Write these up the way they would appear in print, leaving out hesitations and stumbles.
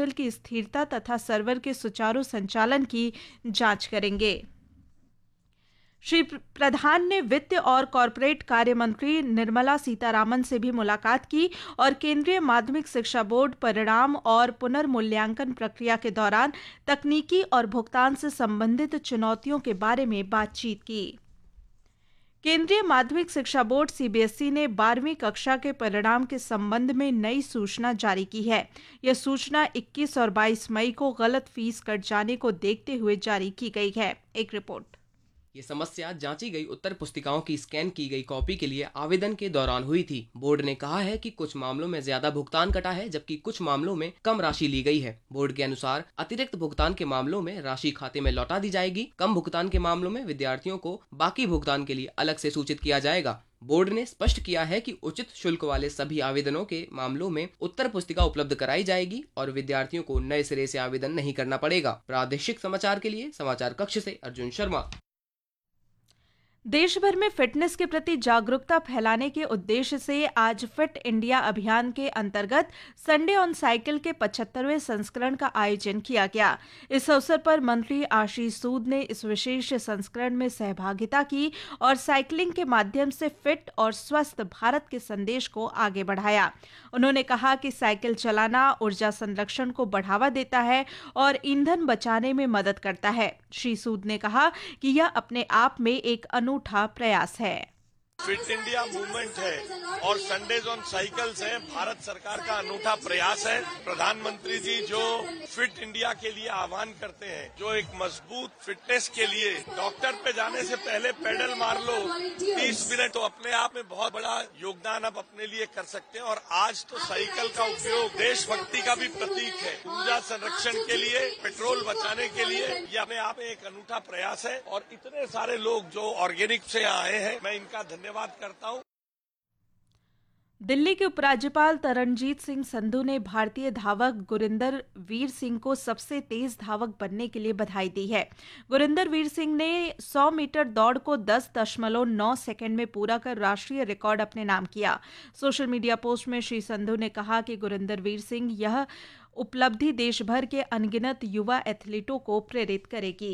Portal की स्थिरता तथा सर्वर के सुचारू संचालन की जांच करेंगे। श्री प्रधान ने वित्त और कॉरपोरेट कार्य मंत्री निर्मला सीतारामन से भी मुलाकात की और केंद्रीय माध्यमिक शिक्षा बोर्ड परिणाम और पुनर्मूल्यांकन प्रक्रिया के दौरान तकनीकी और भुगतान से संबंधित चुनौतियों के बारे में बातचीत की। केंद्रीय माध्यमिक शिक्षा बोर्ड सीबीएसई ने 12वीं कक्षा के परिणाम के संबंध में नई सूचना जारी की है। यह सूचना 21 और 22 मई को गलत फीस कट जाने को देखते हुए जारी की गई है। एक रिपोर्ट। ये समस्या जांची गई उत्तर पुस्तिकाओं की स्कैन की गई कॉपी के लिए आवेदन के दौरान हुई थी। बोर्ड ने कहा है कि कुछ मामलों में ज्यादा भुगतान कटा है, जबकि कुछ मामलों में कम राशि ली गई है। बोर्ड के अनुसार अतिरिक्त भुगतान के मामलों में राशि खाते में लौटा दी जाएगी। कम भुगतान के मामलों में विद्यार्थियों को बाकी भुगतान के लिए अलग से सूचित किया जाएगा। बोर्ड ने स्पष्ट किया है कि उचित शुल्क वाले सभी आवेदनों के मामलों में उत्तर पुस्तिका उपलब्ध कराई जाएगी और विद्यार्थियों को नए सिरे से आवेदन नहीं करना पड़ेगा। प्रादेशिक समाचार के लिए समाचार कक्ष से अर्जुन शर्मा। देश भर में फिटनेस के प्रति जागरूकता फैलाने के उद्देश्य से आज फिट इंडिया अभियान के अंतर्गत संडे ऑन साइकिल के 75वें संस्करण का आयोजन किया गया। इस अवसर पर मंत्री आशीष सूद ने इस विशेष संस्करण में सहभागिता की और साइकिलिंग के माध्यम से फिट और स्वस्थ भारत के संदेश को आगे बढ़ाया। उन्होंने कहा कि साइकिल चलाना ऊर्जा संरक्षण को बढ़ावा देता है और ईंधन बचाने में मदद करता है। श्री सूद ने कहा कि यह अपने आप में एक अनूठा प्रयास है। फिट इंडिया मूवमेंट है और संडेज ऑन साइकिल्स है, भारत सरकार का अनूठा प्रयास है। प्रधानमंत्री जी जो फिट इंडिया के लिए आह्वान करते हैं, जो एक मजबूत फिटनेस के लिए डॉक्टर पे जाने से पहले पेडल मार लो 30 मिनट, तो अपने आप में बहुत बड़ा योगदान आप अपने लिए कर सकते हैं। और आज तो साइकिल का उपयोग देशभक्ति का भी प्रतीक है, ऊर्जा संरक्षण के लिए, पेट्रोल बचाने के लिए। ये अपने आप में एक अनूठा प्रयास है और इतने सारे लोग जो ऑर्गेनिक से आए हैं, मैं इनका धन्यवाद करता हूं। दिल्ली के उपराज्यपाल तरनजीत सिंह संधू ने भारतीय धावक गुरिंदर वीर सिंह को सबसे तेज धावक बनने के लिए बधाई दी है। गुरिंदर वीर सिंह ने 100 मीटर दौड़ को 10.9 सेकंड में पूरा कर राष्ट्रीय रिकॉर्ड अपने नाम किया। सोशल मीडिया पोस्ट में श्री संधू ने कहा कि गुरिंदर वीर सिंह यह उपलब्धि देश भर के अनगिनत युवा एथलीटों को प्रेरित करेगी।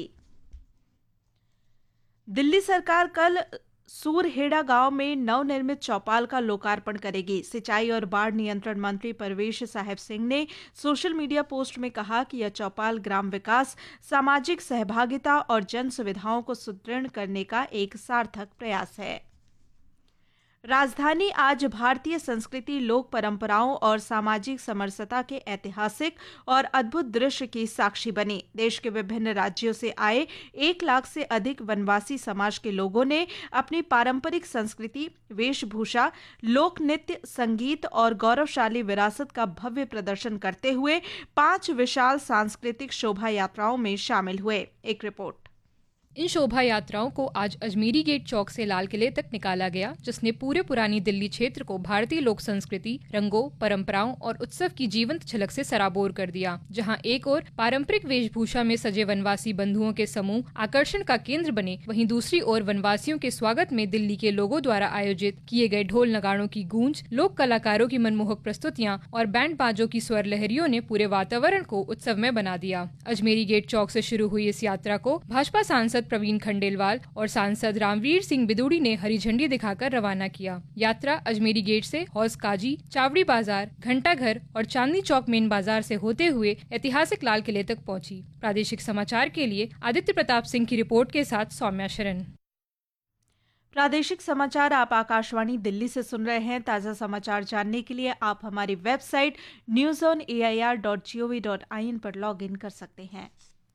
दिल्ली सरकार कल सूरहेड़ा गांव में नवनिर्मित चौपाल का लोकार्पण करेगी। सिंचाई और बाढ़ नियंत्रण मंत्री परवेश साहिब सिंह ने सोशल मीडिया पोस्ट में कहा कि यह चौपाल ग्राम विकास, सामाजिक सहभागिता और जन सुविधाओं को सुदृढ़ करने का एक सार्थक प्रयास है। राजधानी आज भारतीय संस्कृति, लोक परंपराओं और सामाजिक समरसता के ऐतिहासिक और अद्भुत दृश्य की साक्षी बनी। देश के विभिन्न राज्यों से आए 1 लाख से अधिक वनवासी समाज के लोगों ने अपनी पारंपरिक संस्कृति, वेशभूषा, लोक नृत्य, संगीत और गौरवशाली विरासत का भव्य प्रदर्शन करते हुए 5 विशाल सांस्कृतिक शोभा यात्राओं में शामिल हुए। एक रिपोर्ट। इन शोभा यात्राओं को आज अजमेरी गेट चौक से लाल किले तक निकाला गया, जिसने पूरे पुरानी दिल्ली क्षेत्र को भारतीय लोक संस्कृति, रंगों, परंपराओं और उत्सव की जीवंत झलक से सराबोर कर दिया। जहां एक ओर पारंपरिक वेशभूषा में सजे वनवासी बंधुओं के समूह आकर्षण का केंद्र बने, वहीं दूसरी ओर वनवासियों के स्वागत में दिल्ली के लोगों द्वारा आयोजित किए गए ढोल नगाड़ों की गूंज, लोक कलाकारों की मनमोहक प्रस्तुतियां और बैंड बाजों की स्वर लहरियों ने पूरे वातावरण को उत्सव में बना दिया। अजमेरी गेट चौक से शुरू हुई इस यात्रा को भाजपा सांसद प्रवीण खंडेलवाल और सांसद रामवीर सिंह बिदूड़ी ने हरी झंडी दिखाकर रवाना किया। यात्रा अजमेरी गेट से हौस काजी, चावड़ी बाजार, घंटाघर और चांदनी चौक मेन बाजार से होते हुए ऐतिहासिक लाल किले तक पहुंची। प्रादेशिक समाचार के लिए आदित्य प्रताप सिंह की रिपोर्ट के साथ सौम्या शरण। प्रादेशिक समाचार आप आकाशवाणी दिल्ली से सुन रहे हैं। ताज़ा समाचार जानने के लिए आप हमारी वेबसाइट newsonair.gov.in पर लॉग इन कर सकते हैं।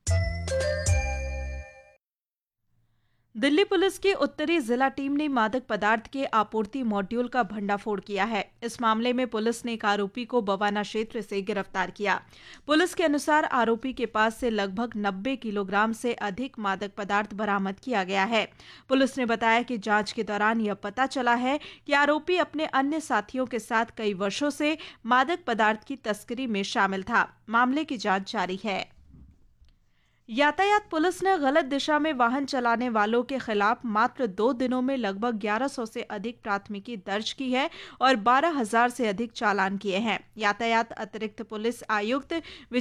दिल्ली पुलिस की उत्तरी जिला टीम ने मादक पदार्थ के आपूर्ति मॉड्यूल का भंडाफोड़ किया है। इस मामले में पुलिस ने एक आरोपी को बवाना क्षेत्र से गिरफ्तार किया। पुलिस के अनुसार आरोपी के पास से लगभग 90 किलोग्राम से अधिक मादक पदार्थ बरामद किया गया है। पुलिस ने बताया कि जांच के दौरान यह पता चला है कि आरोपी अपने अन्य साथियों के साथ कई वर्षों से मादक पदार्थ की तस्करी में शामिल था। मामले की जांच जारी है। यातायात पुलिस ने गलत दिशा में वाहन चलाने वालों के खिलाफ मात्र 2 दिनों में लगभग 1100 से अधिक प्राथमिकी दर्ज की है और 12,000 से अधिक चालान किए हैं। यातायात अतिरिक्त पुलिस आयुक्त